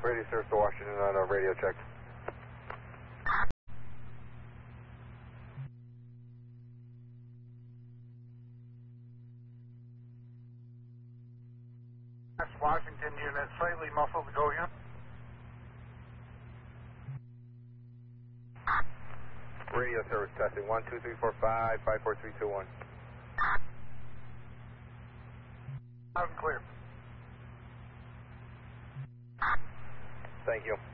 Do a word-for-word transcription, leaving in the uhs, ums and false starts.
Radio service to Washington on a radio check. That's Washington unit, slightly muffled, go again. Radio service testing, one two three four five, five four three two one. Loud and clear. Thank you.